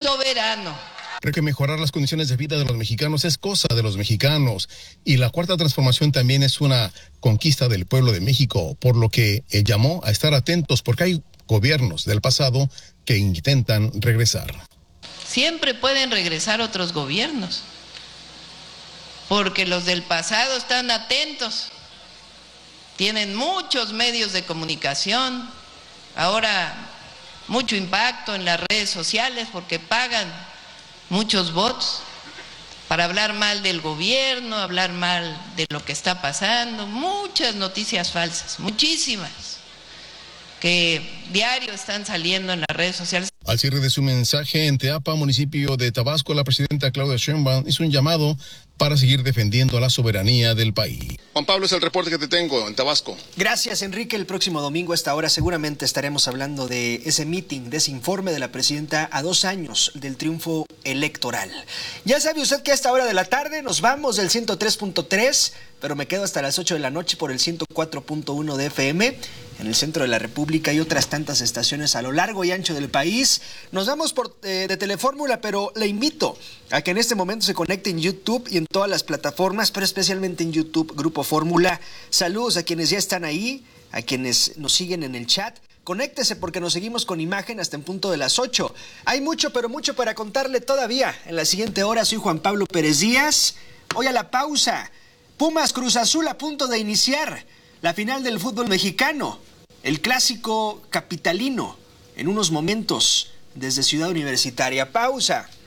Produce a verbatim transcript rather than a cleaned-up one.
soberano. Creo que mejorar las condiciones de vida de los mexicanos es cosa de los mexicanos y la Cuarta Transformación también es una conquista del pueblo de México, por lo que eh, llamó a estar atentos porque hay gobiernos del pasado que intentan regresar. Siempre pueden regresar otros gobiernos, porque los del pasado están atentos, tienen muchos medios de comunicación, ahora mucho impacto en las redes sociales porque pagan muchos bots para hablar mal del gobierno, hablar mal de lo que está pasando, muchas noticias falsas, muchísimas, que diario están saliendo en las redes sociales. Al cierre de su mensaje en Teapa, municipio de Tabasco, la presidenta Claudia Sheinbaum hizo un llamado para seguir defendiendo la soberanía del país. Juan Pablo, es el reporte que te tengo en Tabasco. Gracias, Enrique. El próximo domingo a esta hora seguramente estaremos hablando de ese meeting, de ese informe de la presidenta a dos años del triunfo electoral. Ya sabe usted que a esta hora de la tarde nos vamos del ciento tres punto tres, pero me quedo hasta las ocho de la noche por el ciento cuatro punto uno de F M. En el centro de la República y otras tantas estaciones a lo largo y ancho del país. Nos vamos por, eh, de Telefórmula, pero le invito a que en este momento se conecte en YouTube y en todas las plataformas, pero especialmente en YouTube, Grupo Fórmula. Saludos a quienes ya están ahí, a quienes nos siguen en el chat. Conéctese porque nos seguimos con imagen hasta en punto de las ocho. Hay mucho, pero mucho para contarle todavía. En la siguiente hora soy Juan Pablo Pérez Díaz. Hoy a la pausa. Pumas Cruz Azul a punto de iniciar la final del fútbol mexicano. El clásico capitalino, en unos momentos, desde Ciudad Universitaria. Pausa.